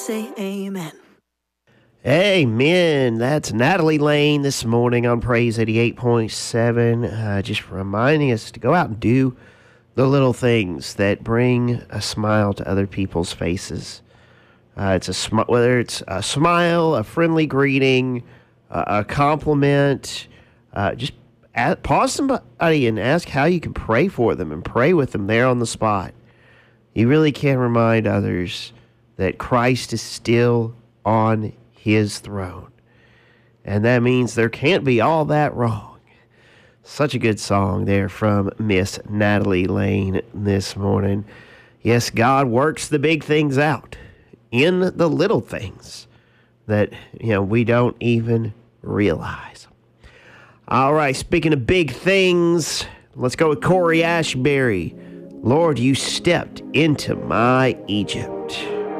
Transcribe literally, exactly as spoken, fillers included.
Say amen. Amen. That's Natalie Lane this morning on Praise eighty-eight point seven. Uh, just reminding us to go out and do the little things that bring a smile to other people's faces. Uh, it's a sm- whether it's a smile, a friendly greeting, uh, a compliment. Uh, just at, pause somebody and ask how you can pray for them and pray with them there on the spot. You really can remind others that Christ is still on his throne. And that means there can't be all that wrong. Such a good song there from Miss Natalie Lane this morning. Yes, God works the big things out in the little things that, you know, we don't even realize. All right, speaking of big things, let's go with Corey Ashbury. Lord, you stepped into my Egypt.